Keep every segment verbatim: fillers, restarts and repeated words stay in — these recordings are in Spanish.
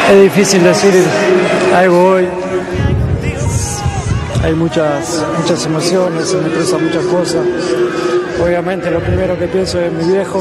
Es difícil decir algo hoy. Hay muchas, muchas emociones, se me cruzan muchas cosas. Obviamente lo primero que pienso es mi viejo.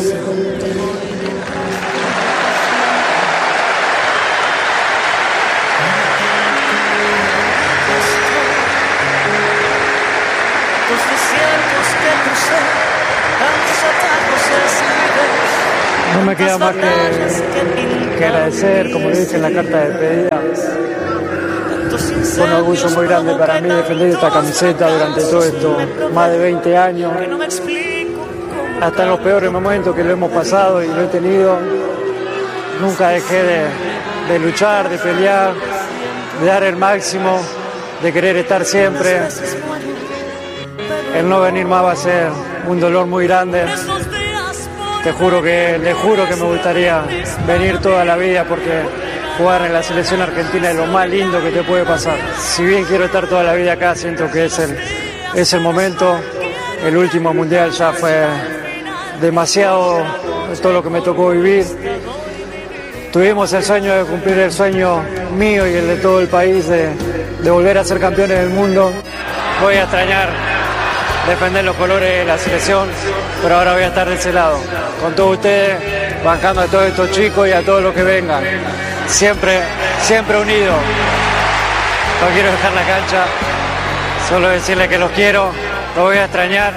No me queda más que, que agradecer, como le dije en la carta de despedida. Fue un orgullo muy grande para mí defender esta camiseta durante todo esto, más de veinte años. Hasta en los peores momentos que lo hemos pasado y lo he tenido, nunca dejé de, de luchar, de pelear, de dar el máximo, de querer estar siempre. El no venir más va a ser un dolor muy grande. Te juro que, le juro que me gustaría venir toda la vida porque jugar en la selección argentina es lo más lindo que te puede pasar. Si bien quiero estar toda la vida acá, siento que es el, es el momento. El último mundial ya fue demasiado todo lo que me tocó vivir. Tuvimos el sueño de cumplir el sueño mío y el de todo el país de, de volver a ser campeones del mundo. Voy a extrañar defender los colores de la selección, pero ahora voy a estar de ese lado, con todos ustedes, bancando a todos estos chicos y a todos los que vengan. Siempre, siempre unidos. No quiero dejar la cancha, solo decirles que los quiero, los voy a extrañar.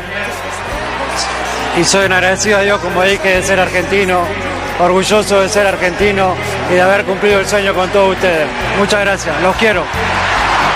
Y soy un agradecido a Dios, como dije, de ser argentino, orgulloso de ser argentino y de haber cumplido el sueño con todos ustedes. Muchas gracias, los quiero.